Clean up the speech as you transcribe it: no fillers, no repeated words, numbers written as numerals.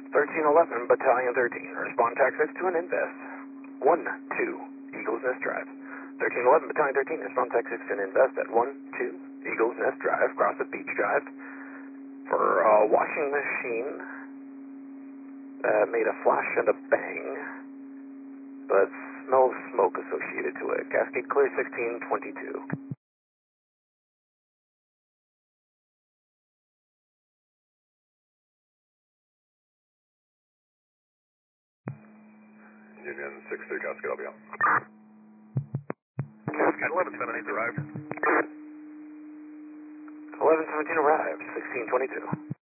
1311, Battalion 13. Respond tax 6 to an invest. 1-2, Eagles Nest Drive. 1311, Battalion 13. Respond tax 6 to an invest at 1-2, Eagles Nest Drive, Crossett Beach Drive. For a washing machine that made a flash and a bang, but smells smoke associated to it. Cascade clear 1622. Union 6-3 Cascade, I'll be on. Cascade 1117 arrived. 1117 arrived, 1622.